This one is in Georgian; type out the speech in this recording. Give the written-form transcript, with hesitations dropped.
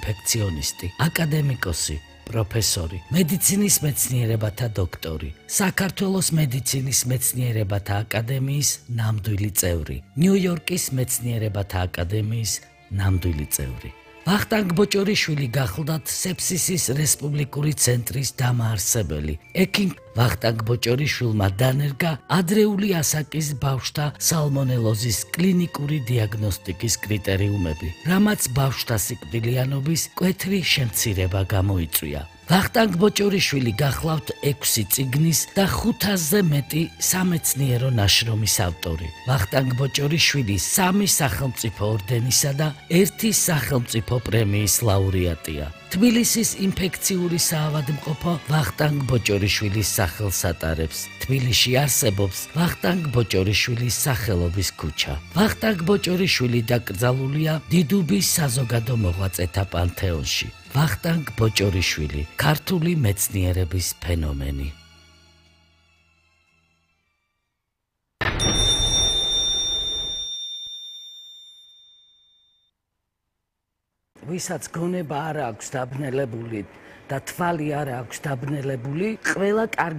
ინფექციონისტი, აკადემიკოსი, პროფესორი, მედიცინის მეცნიერებათა დოქტორი, საქართველოს მედიცინის მეცნიერებათა აკადემიის ნამდვილი წევრი, ნიუ-იორკის მეცნიერებათა აკადემიის ნამდვილი წევრი. ვახტანგ ბოჭორიშვილი გახლდათ სეფსისის რესპუბლიკური ცენტრის დამაარსებელი. ექიმ ვახტანგ ბოჭორიშვილმა დანერგა ადრეული ასაკის ბავშვთა სალმონელოზის კლინიკური დიაგნოსტიკის კრიტერიუმები, რამაც ბავშვთა სიკვდილიანობის მკვეთრი შემცირება გამოიწვია. ვახტანგ ბოჭორიშვილი გახლავთ 6 წიგნის და 500-ზე მეტი სამეცნიერო ნაშრომის ავტორი. ვახტანგ ბოჭორიშვილი 3 სახელმწიფო ორდენისა და 1 სახელმწიფო პრემიის ლაურეატია. თბილისის ინფექციური საავადმყოფო ვახტანგ ბოჭორიშვილის სახელს ატარებს. თბილისში არსებობს ვახტანგ ბოჭორიშვილის სახელობის ქუჩა. ვახტანგ ბოჭორიშვილი დაკრძალულია დიდუბის საზოგადო მოღვაწეთა პანთეონში. ვახტანგ ბოჭორიშვილი, ქართული მეცნიერების ფენომენი. ვისაც გონება არ აქვს დაბნელებული და თვალი არ აქვს დაბნელებული, ყველა